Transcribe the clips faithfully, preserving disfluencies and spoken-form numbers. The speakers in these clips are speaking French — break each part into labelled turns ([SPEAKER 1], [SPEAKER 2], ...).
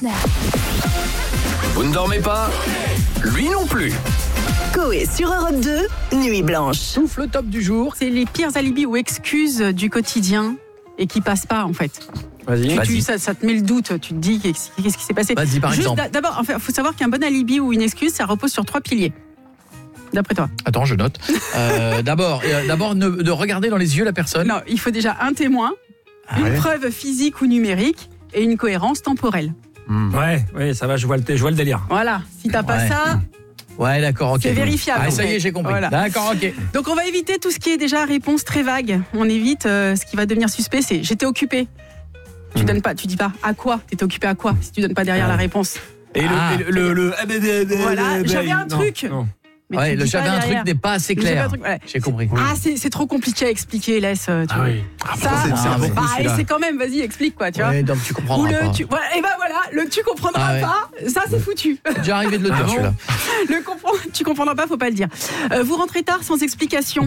[SPEAKER 1] Vous ne dormez pas? Lui non plus.
[SPEAKER 2] Coé sur Europe deux, Nuit Blanche.
[SPEAKER 3] Souffle top du jour.
[SPEAKER 4] C'est les pires alibis ou excuses du quotidien et qui passent pas en fait.
[SPEAKER 3] Vas-y.
[SPEAKER 4] Tu-
[SPEAKER 3] Vas-y.
[SPEAKER 4] tu- ça, ça te met le doute, tu te dis qu'est-ce qu'est-ce qui s'est passé.
[SPEAKER 3] Vas-y, par
[SPEAKER 4] Juste
[SPEAKER 3] exemple.
[SPEAKER 4] d'a- D'abord, il enfin, faut savoir qu'un bon alibi ou une excuse, ça repose sur trois piliers. D'après toi.
[SPEAKER 3] Attends, je note. Euh, d'abord, euh, d'abord ne, de regarder dans les yeux la personne.
[SPEAKER 4] Non, il faut déjà un témoin,
[SPEAKER 3] Ah
[SPEAKER 4] une
[SPEAKER 3] ouais.
[SPEAKER 4] preuve physique ou numérique et une cohérence temporelle.
[SPEAKER 3] Mmh.
[SPEAKER 5] Ouais, ouais, ça va, je vois le, je vois le délire.
[SPEAKER 4] Voilà, si t'as pas
[SPEAKER 3] Ouais.
[SPEAKER 4] ça,
[SPEAKER 3] Ouais, d'accord, ok.
[SPEAKER 4] c'est vérifiable.
[SPEAKER 3] Ah,
[SPEAKER 4] en
[SPEAKER 3] ça y
[SPEAKER 4] fait.
[SPEAKER 3] est, j'ai compris.
[SPEAKER 4] Voilà.
[SPEAKER 3] D'accord, ok.
[SPEAKER 4] Donc on va éviter tout ce qui est déjà réponse très vague. On évite euh, ce qui va devenir suspect, c'est j'étais occupé. Tu
[SPEAKER 5] Mhm.
[SPEAKER 4] donnes pas, tu dis pas à quoi, t'étais occupé à quoi si tu donnes pas derrière
[SPEAKER 5] Ah.
[SPEAKER 4] la réponse.
[SPEAKER 5] Et le,
[SPEAKER 3] Ah.
[SPEAKER 5] et le, le, le- ah, bah, bah, bah,
[SPEAKER 4] Voilà,
[SPEAKER 5] bah,
[SPEAKER 4] j'avais un
[SPEAKER 5] non,
[SPEAKER 4] truc.
[SPEAKER 5] non.
[SPEAKER 4] Mais
[SPEAKER 3] Ouais,
[SPEAKER 4] tu
[SPEAKER 3] le
[SPEAKER 4] dis
[SPEAKER 3] j'avais
[SPEAKER 4] pas
[SPEAKER 3] un
[SPEAKER 4] derrière.
[SPEAKER 3] truc n'est pas assez
[SPEAKER 4] Le j'avais un
[SPEAKER 3] clair.
[SPEAKER 4] truc, ouais.
[SPEAKER 3] J'ai compris.
[SPEAKER 4] Ah, c'est, c'est trop compliqué à expliquer, laisse. Tu
[SPEAKER 5] Ah
[SPEAKER 4] vois.
[SPEAKER 5] oui.
[SPEAKER 4] Ça,
[SPEAKER 5] c'est- c'est
[SPEAKER 3] Ah,
[SPEAKER 5] beaucoup,
[SPEAKER 4] bah, et
[SPEAKER 5] celui-là.
[SPEAKER 4] c'est quand même, vas-y, explique quoi, tu vois.
[SPEAKER 3] Ouais, donc tu
[SPEAKER 4] Ou
[SPEAKER 3] comprendras
[SPEAKER 4] le
[SPEAKER 3] pas.
[SPEAKER 4] tu, voilà, et ben voilà, le tu comprendras
[SPEAKER 3] Ah ouais.
[SPEAKER 4] pas, ça c'est foutu.
[SPEAKER 3] Déjà arrivé de le
[SPEAKER 5] Ah
[SPEAKER 3] dire,
[SPEAKER 5] bon
[SPEAKER 3] celui-là.
[SPEAKER 4] Le comprend, tu comprendras pas, faut pas le dire. Euh, vous rentrez tard sans explication.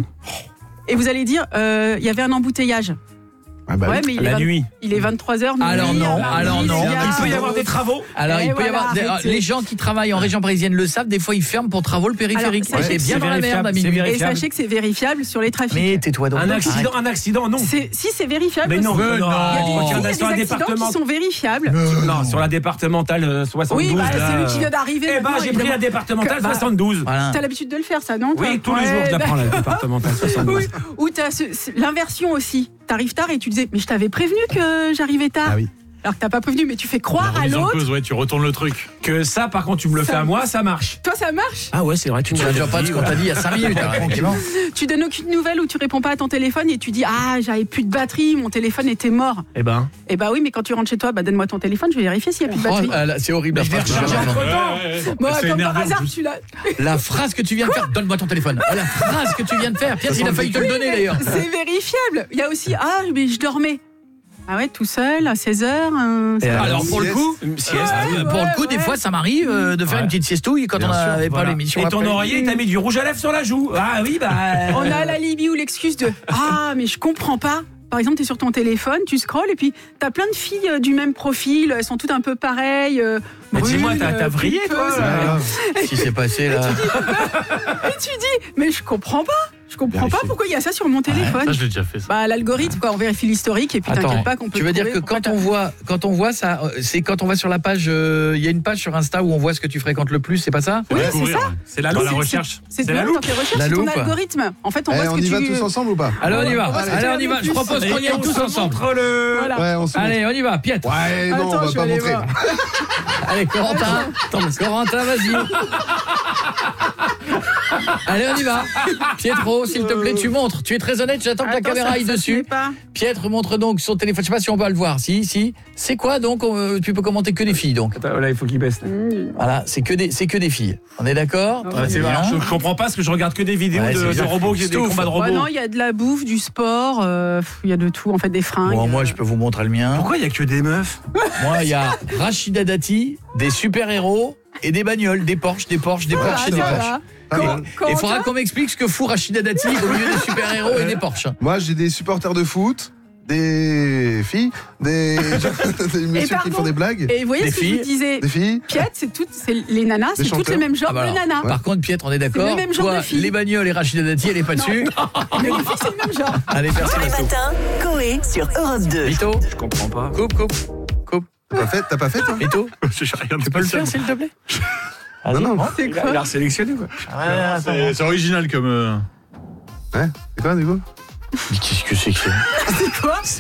[SPEAKER 4] Et vous allez dire, euh, il y avait un embouteillage.
[SPEAKER 6] Ah bah
[SPEAKER 4] ouais,
[SPEAKER 6] oui.
[SPEAKER 4] mais il est,
[SPEAKER 5] La
[SPEAKER 4] vingt-
[SPEAKER 5] nuit.
[SPEAKER 4] il est vingt-trois heures.
[SPEAKER 3] Alors non, alors non.
[SPEAKER 5] Il peut y avoir des travaux.
[SPEAKER 3] Alors,
[SPEAKER 4] Et
[SPEAKER 3] il peut y
[SPEAKER 4] voilà,
[SPEAKER 3] avoir des-
[SPEAKER 4] arrêtez.
[SPEAKER 3] les gens qui travaillent en région parisienne le savent, des fois ils ferment pour travaux le périphérique.
[SPEAKER 4] Alors,
[SPEAKER 3] c'est
[SPEAKER 4] sachez
[SPEAKER 3] bien
[SPEAKER 4] que
[SPEAKER 3] dans la
[SPEAKER 5] c'est
[SPEAKER 3] merde à
[SPEAKER 5] vérifiable,
[SPEAKER 3] minuit.
[SPEAKER 5] c'est
[SPEAKER 4] Et
[SPEAKER 5] vérifiable.
[SPEAKER 4] sachez que c'est vérifiable sur les trafics.
[SPEAKER 3] Mais tais-toi donc.
[SPEAKER 5] Un accident,
[SPEAKER 3] Arrête.
[SPEAKER 5] un accident, non.
[SPEAKER 4] C'est- si c'est vérifiable.
[SPEAKER 5] Mais non,
[SPEAKER 4] aussi.
[SPEAKER 3] Mais
[SPEAKER 5] non.
[SPEAKER 3] non.
[SPEAKER 4] Il y a des,
[SPEAKER 3] Oh.
[SPEAKER 4] il y a
[SPEAKER 5] Sur
[SPEAKER 4] des
[SPEAKER 5] la
[SPEAKER 4] accidents qui
[SPEAKER 5] département-
[SPEAKER 4] sont vérifiables.
[SPEAKER 5] Non, sur la départementale euh, soixante-douze.
[SPEAKER 4] Oui, bah,
[SPEAKER 5] là,
[SPEAKER 4] c'est lui qui
[SPEAKER 5] euh,
[SPEAKER 4] vient d'arriver.
[SPEAKER 5] Eh ben,
[SPEAKER 4] maintenant,
[SPEAKER 5] j'ai pris la
[SPEAKER 4] évidemment.
[SPEAKER 5] départementale
[SPEAKER 4] Que- bah,
[SPEAKER 5] soixante-douze.
[SPEAKER 3] Voilà.
[SPEAKER 4] T'as l'habitude de le faire, ça, non toi
[SPEAKER 5] Oui, tous les
[SPEAKER 4] Ouais,
[SPEAKER 5] jours, je la prends, la
[SPEAKER 4] d'accord.
[SPEAKER 5] départementale soixante-douze.
[SPEAKER 4] Oui, ou t'as ce- ce- l'inversion aussi. T'arrives tard et tu disais, mais je t'avais prévenu que j'arrivais tard.
[SPEAKER 6] Ah oui.
[SPEAKER 4] Alors que t'as pas prévenu, mais tu fais croire
[SPEAKER 7] La
[SPEAKER 4] à
[SPEAKER 7] remise en
[SPEAKER 4] l'autre.
[SPEAKER 7] cause, ouais, tu retournes le truc.
[SPEAKER 5] Que ça, par contre, tu me le
[SPEAKER 4] Ça-
[SPEAKER 5] fais à moi, ça marche.
[SPEAKER 4] Toi, ça marche.
[SPEAKER 5] Ah ouais, c'est vrai, tu
[SPEAKER 3] Tu
[SPEAKER 5] me
[SPEAKER 3] n'as
[SPEAKER 5] l'as
[SPEAKER 3] déjà pas de ce qu'on t'a dit il y a cinq minutes. alors, effectivement.
[SPEAKER 4] Tu donnes aucune nouvelle ou tu réponds pas à ton téléphone et tu dis, ah, j'avais plus de batterie, mon téléphone était mort.
[SPEAKER 5] Eh ben.
[SPEAKER 4] Eh bah oui, mais quand tu rentres chez toi, bah donne-moi ton téléphone, je vais vérifier s'il y a plus de
[SPEAKER 3] Oh,
[SPEAKER 4] batterie.
[SPEAKER 3] ah, là, c'est horrible. La
[SPEAKER 5] Je vais
[SPEAKER 3] phrase, que tu
[SPEAKER 5] recharger
[SPEAKER 3] viens de faire.
[SPEAKER 5] entre-temps.
[SPEAKER 4] Moi,
[SPEAKER 7] c'est
[SPEAKER 4] comme par
[SPEAKER 7] énervé, en
[SPEAKER 4] hasard,
[SPEAKER 7] plus.
[SPEAKER 4] je suis là.
[SPEAKER 3] La phrase que tu viens de faire, donne-moi ton téléphone. Ah, la phrase que tu viens de faire, Pierre, il a failli te le donner d'ailleurs.
[SPEAKER 4] C'est vérifiable. Il y a aussi, ah, mais je dormais. Ah ouais, tout seul, à seize heures. hein,
[SPEAKER 5] Et
[SPEAKER 4] ça-
[SPEAKER 3] Alors pour le coup,
[SPEAKER 5] Une sieste.
[SPEAKER 3] euh, pour le coup, des
[SPEAKER 4] ouais.
[SPEAKER 3] fois, ça m'arrive euh, de faire
[SPEAKER 5] Ouais.
[SPEAKER 3] une petite siestouille quand
[SPEAKER 5] Bien
[SPEAKER 3] on
[SPEAKER 5] sûr,
[SPEAKER 3] n'avait pas
[SPEAKER 5] voilà.
[SPEAKER 3] l'émission.
[SPEAKER 5] Et ton
[SPEAKER 3] après.
[SPEAKER 5] oreiller, il t'a mis du rouge à lèvres sur la joue. Ah oui, bah.
[SPEAKER 4] On a l'alibi ou l'excuse de, ah, mais je comprends pas. Par exemple, tu es sur ton téléphone, tu scrolles et puis tu as plein de filles euh, du même profil, elles sont toutes un peu pareilles. euh,
[SPEAKER 5] Mais dis-moi,
[SPEAKER 4] brunes,
[SPEAKER 5] t'as- t'as
[SPEAKER 4] euh,
[SPEAKER 5] vrillé, toi,
[SPEAKER 4] pulpeuses.
[SPEAKER 5] là.
[SPEAKER 3] Qu'est-ce qui s'est passé là?
[SPEAKER 4] Et tu dis, mais je comprends pas. Je comprends pas
[SPEAKER 6] Vérifier.
[SPEAKER 4] pourquoi il y a ça sur mon téléphone.
[SPEAKER 7] Ça, je l'ai déjà fait. Ça.
[SPEAKER 4] Bah, l'algorithme, quoi, on vérifie l'historique et puis
[SPEAKER 3] Attends,
[SPEAKER 4] t'inquiète pas qu'on peut
[SPEAKER 3] tu veux dire
[SPEAKER 4] trouver
[SPEAKER 3] que
[SPEAKER 4] pourquoi
[SPEAKER 3] quand on voit, quand on voit ça, euh, c'est quand on va sur la page, euh, il y a une page sur Insta où on voit ce que tu fréquentes le plus, c'est pas ça?
[SPEAKER 4] Oui, c'est
[SPEAKER 7] Découvrir,
[SPEAKER 4] ça.
[SPEAKER 7] ouais.
[SPEAKER 5] C'est la
[SPEAKER 7] Dans
[SPEAKER 5] loupe.
[SPEAKER 7] la recherche.
[SPEAKER 4] C'est
[SPEAKER 5] C'est la
[SPEAKER 4] toi,
[SPEAKER 5] loupe.
[SPEAKER 4] dans tes recherches,
[SPEAKER 3] La
[SPEAKER 4] c'est ton
[SPEAKER 3] loupe.
[SPEAKER 4] algorithme. En fait, on
[SPEAKER 6] Eh,
[SPEAKER 4] voit ce
[SPEAKER 6] on
[SPEAKER 4] que
[SPEAKER 6] y
[SPEAKER 4] tu
[SPEAKER 6] va tous ensemble ou pas?
[SPEAKER 3] Allez, on y va.
[SPEAKER 4] On va se
[SPEAKER 3] Allez,
[SPEAKER 4] faire
[SPEAKER 3] on y va.
[SPEAKER 4] un peu
[SPEAKER 3] Je
[SPEAKER 4] plus.
[SPEAKER 3] propose qu'on y
[SPEAKER 5] Et
[SPEAKER 3] aille
[SPEAKER 5] on
[SPEAKER 3] tous
[SPEAKER 5] se
[SPEAKER 3] ensemble.
[SPEAKER 5] montre le.
[SPEAKER 4] Voilà.
[SPEAKER 6] Ouais, on se montre.
[SPEAKER 3] Allez, on y va. Pietre.
[SPEAKER 6] Ouais, non,
[SPEAKER 4] Attends,
[SPEAKER 6] on va
[SPEAKER 4] je vais
[SPEAKER 6] pas
[SPEAKER 4] aller
[SPEAKER 6] montrer.
[SPEAKER 4] voir.
[SPEAKER 3] Allez, Corentin. Corentin, vas-y. Allez, on y va. Pietro, s'il te plaît, tu montres. Tu es très honnête, j'attends que la
[SPEAKER 4] Attends,
[SPEAKER 3] caméra
[SPEAKER 4] ça-
[SPEAKER 3] aille
[SPEAKER 4] ça se met
[SPEAKER 3] dessus.
[SPEAKER 4] pas.
[SPEAKER 3] Piètre montre donc son téléphone. Je sais pas si on peut le voir. Si, si. C'est quoi donc? euh, Tu peux commenter que des filles donc.
[SPEAKER 5] Attends, là, il faut qu'il baisse. là.
[SPEAKER 4] Mmh.
[SPEAKER 3] Voilà, c'est que des, c'est que des filles. On est d'accord?
[SPEAKER 4] Ouais,
[SPEAKER 3] Très
[SPEAKER 5] Ouais, c'est
[SPEAKER 3] bien.
[SPEAKER 5] vrai, je, je comprends pas parce que je regarde que des vidéos
[SPEAKER 3] Ouais,
[SPEAKER 5] de,
[SPEAKER 3] c'est
[SPEAKER 5] de
[SPEAKER 3] bien.
[SPEAKER 5] robots, des
[SPEAKER 3] Stouff.
[SPEAKER 5] combats de
[SPEAKER 4] Bah
[SPEAKER 5] robots.
[SPEAKER 4] non, il y a de la bouffe, du sport, euh, il y a de tout, en fait, des fringues.
[SPEAKER 3] Bon, moi,
[SPEAKER 4] euh.
[SPEAKER 3] je peux vous montrer le mien.
[SPEAKER 5] Pourquoi il y a que des meufs?
[SPEAKER 3] Moi, il y a Rachida Dati, des super-héros et des bagnoles, des Porsche, des Porsche, des
[SPEAKER 4] Voilà,
[SPEAKER 3] Porsche et des
[SPEAKER 4] ça
[SPEAKER 3] Porsche.
[SPEAKER 4] va.
[SPEAKER 6] Ah,
[SPEAKER 4] Quand-
[SPEAKER 6] bon.
[SPEAKER 4] quand
[SPEAKER 3] Il
[SPEAKER 4] on
[SPEAKER 3] faudra
[SPEAKER 4] t'a-
[SPEAKER 3] qu'on m'explique ce que fout Rachida Dati au milieu des super-héros et des Porsche.
[SPEAKER 6] Moi, j'ai des supporters de foot, des filles, des, des messieurs qui
[SPEAKER 4] pardon
[SPEAKER 6] font des blagues,
[SPEAKER 4] Et vous voyez
[SPEAKER 3] Des
[SPEAKER 4] ce que je
[SPEAKER 3] filles.
[SPEAKER 4] vous disais,
[SPEAKER 6] des filles.
[SPEAKER 4] Piette, c'est toutes, c'est les nanas, c'est toutes
[SPEAKER 6] chanteurs.
[SPEAKER 4] les mêmes genres
[SPEAKER 3] Ah bah
[SPEAKER 4] de
[SPEAKER 3] alors,
[SPEAKER 4] nanas.
[SPEAKER 3] Par contre, Pietre, on est d'accord.
[SPEAKER 4] le même genre
[SPEAKER 3] Toi,
[SPEAKER 4] de filles.
[SPEAKER 3] les bagnoles et Rachida Dati, elle est pas dessus.
[SPEAKER 4] Mais les filles, c'est le même genre.
[SPEAKER 3] Allez, merci,
[SPEAKER 2] Tous les
[SPEAKER 3] Masto.
[SPEAKER 2] matins, Coé sur Europe deux.
[SPEAKER 3] Vito,
[SPEAKER 5] Je comprends pas.
[SPEAKER 3] coupe, coupe, coupe.
[SPEAKER 6] T'as pas fait, t'as pas fait toi?
[SPEAKER 3] Vito,
[SPEAKER 7] J'ai rien de
[SPEAKER 3] tu peux le faire,
[SPEAKER 7] spécial.
[SPEAKER 3] s'il te plaît?
[SPEAKER 6] Non, non.
[SPEAKER 4] C'est
[SPEAKER 5] Il a,
[SPEAKER 4] quoi
[SPEAKER 5] il a sélectionné quoi.
[SPEAKER 7] C'est c'est original comme. euh,
[SPEAKER 6] Ouais, c'est quoi du coup?
[SPEAKER 3] Mais qu'est-ce que c'est que ça?
[SPEAKER 4] C'est quoi